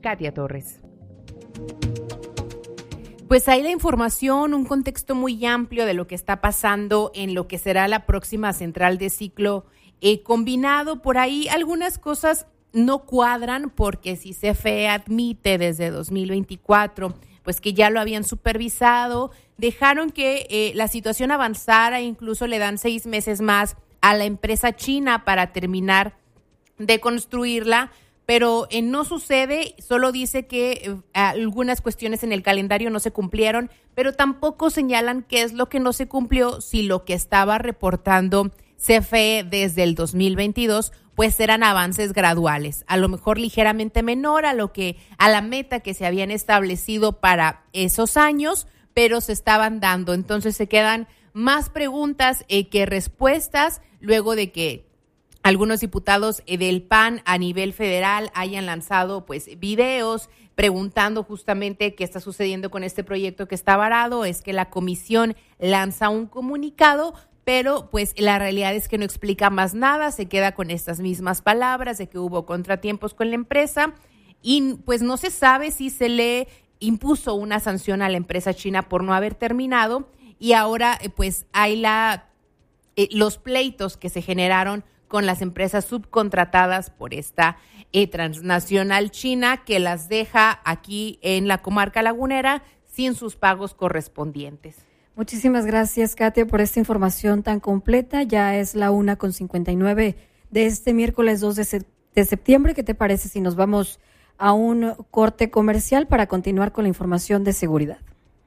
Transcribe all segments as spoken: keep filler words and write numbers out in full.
Katia Torres. Pues hay la información, un contexto muy amplio de lo que está pasando en lo que será la próxima central de ciclo eh, combinado. Por ahí algunas cosas no cuadran porque si C F E admite desde dos mil veinticuatro, pues que ya lo habían supervisado, dejaron que eh, la situación avanzara, incluso le dan seis meses más a la empresa china para terminar de construirla, pero eh, no sucede, solo dice que eh, algunas cuestiones en el calendario no se cumplieron, pero tampoco señalan qué es lo que no se cumplió, si lo que estaba reportando C F E desde el dos mil veintidós, pues eran avances graduales, a lo mejor ligeramente menor a lo que, a la meta que se habían establecido para esos años, pero se estaban dando. Entonces se quedan más preguntas eh, que respuestas, luego de que algunos diputados eh, del P A N a nivel federal hayan lanzado pues videos preguntando justamente qué está sucediendo con este proyecto que está varado. Es que la comisión lanza un comunicado, pero pues la realidad es que no explica más nada, se queda con estas mismas palabras de que hubo contratiempos con la empresa y pues no se sabe si se le impuso una sanción a la empresa china por no haber terminado y ahora eh, pues hay la eh, los pleitos que se generaron con las empresas subcontratadas por esta eh, transnacional china que las deja aquí en la comarca lagunera sin sus pagos correspondientes. Muchísimas gracias, Katia, por esta información tan completa. Ya es la una con cincuenta y nueve de este miércoles dos de, se- de septiembre. ¿Qué te parece si nos vamos a un corte comercial para continuar con la información de seguridad?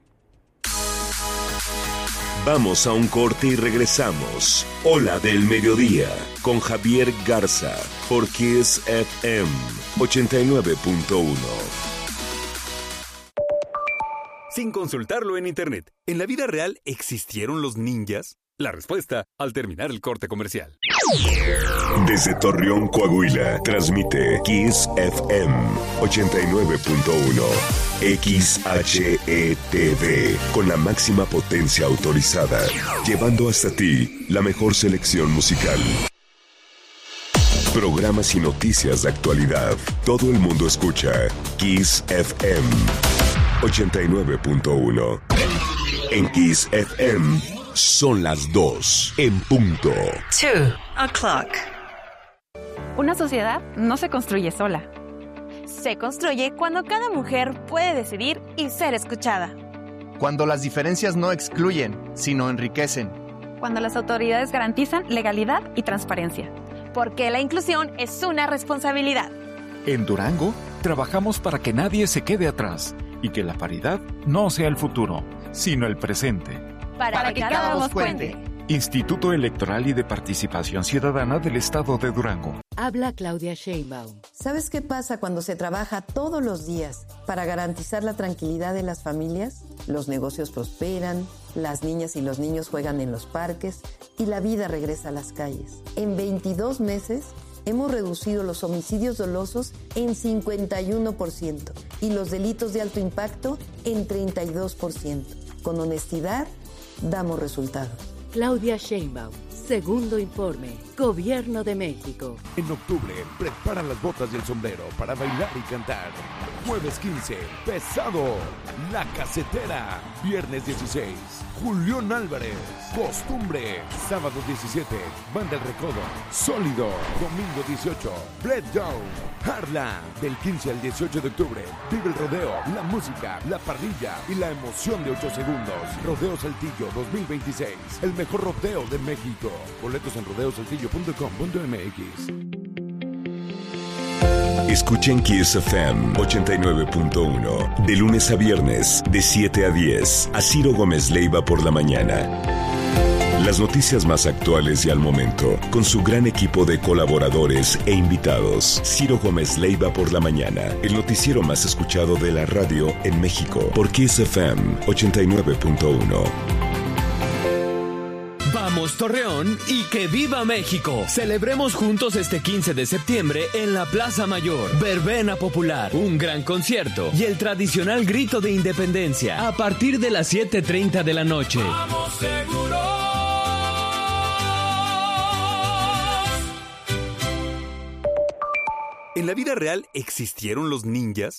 Vamos a un corte y regresamos. Hola del Mediodía, con Javier Garza, por Kiss F M ochenta y nueve punto uno. Sin consultarlo en internet, ¿en la vida real existieron los ninjas? La respuesta al terminar el corte comercial. Desde Torreón, Coahuila, transmite Kiss F M ochenta y nueve punto uno. X H E T V, con la máxima potencia autorizada, llevando hasta ti la mejor selección musical. Programas y noticias de actualidad. Todo el mundo escucha Kiss F M ochenta y nueve punto uno. En Kiss F M son las dos en punto. Two o'clock. Una sociedad no se construye sola. Se construye cuando cada mujer puede decidir y ser escuchada. Cuando las diferencias no excluyen, sino enriquecen. Cuando las autoridades garantizan legalidad y transparencia. Porque la inclusión es una responsabilidad. En Durango, trabajamos para que nadie se quede atrás y que la paridad no sea el futuro, sino el presente. Para, para que, que cada voz cuente. Instituto Electoral y de Participación Ciudadana del Estado de Durango. Habla Claudia Sheinbaum. ¿Sabes qué pasa cuando se trabaja todos los días para garantizar la tranquilidad de las familias? Los negocios prosperan, las niñas y los niños juegan en los parques y la vida regresa a las calles. En veintidós meses hemos reducido los homicidios dolosos en cincuenta y uno por ciento y los delitos de alto impacto en treinta y dos por ciento. Con honestidad, damos resultados. Claudia Sheinbaum, segundo informe, Gobierno de México. En octubre, prepara las botas y el sombrero para bailar y cantar. Jueves quince, Pesado, La Casetera. Viernes dieciséis, Julián Álvarez, Costumbre. Sábado diecisiete, Banda El Recodo, Sólido. Domingo dieciocho, Bread Down, Harlan. Del quince al dieciocho de octubre, vive el rodeo, la música, la parrilla y la emoción de ocho segundos. Rodeo Saltillo dos mil veintiséis, el mejor rodeo de México. Boletos en rodeo saltillo punto com punto m x. Escuchen Kiss F M ochenta y nueve punto uno de lunes a viernes de siete a diez a Ciro Gómez Leiva por la mañana. Las noticias más actuales y al momento, con su gran equipo de colaboradores e invitados. Ciro Gómez Leiva por la mañana, el noticiero más escuchado de la radio en México por Kiss F M ochenta y nueve punto uno. Vamos Torreón y que viva México. Celebremos juntos este quince de septiembre en la Plaza Mayor. Verbena popular, un gran concierto y el tradicional grito de independencia a partir de las siete treinta de la noche. ¡Vamos seguros! ¿En la vida real existieron los ninjas?